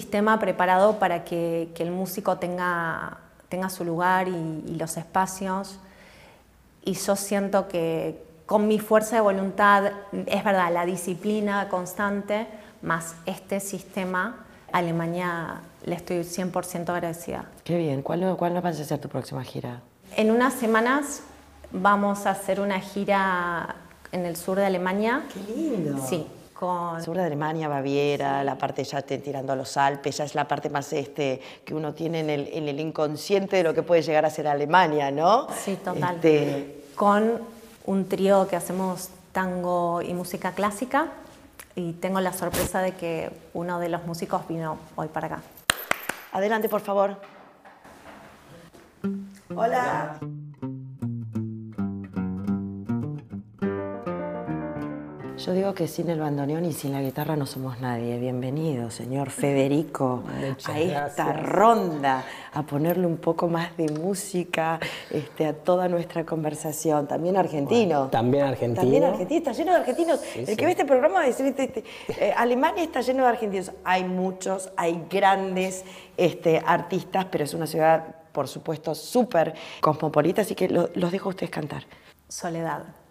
sistema preparado para que el músico tenga su lugar y los espacios. Y yo siento que con mi fuerza de voluntad, es verdad, la disciplina constante, más este sistema, a Alemania le estoy 100% agradecida. Qué bien. ¿Cuándo vas a hacer tu próxima gira? En unas semanas vamos a hacer una gira en el sur de Alemania. ¡Qué lindo! Sí. El sur de Alemania, Baviera, la parte ya tirando a los Alpes, ya es la parte más que uno tiene en el inconsciente de lo que puede llegar a ser Alemania, ¿no? Sí, total. Con un trío que hacemos tango y música clásica, y tengo la sorpresa de que uno de los músicos vino hoy para acá. Adelante, por favor. Hola. Yo digo que sin el bandoneón y sin la guitarra no somos nadie. Bienvenido, señor Federico, a esta ronda, a ponerle un poco más de música a toda nuestra conversación. También argentino. Bueno, también argentino. También argentino, está lleno de argentinos. Sí, el que ve este programa va a decir, Alemania está lleno de argentinos. Hay muchos, hay grandes artistas, pero es una ciudad, por supuesto, súper cosmopolita, así que los dejo a ustedes cantar. Soledad.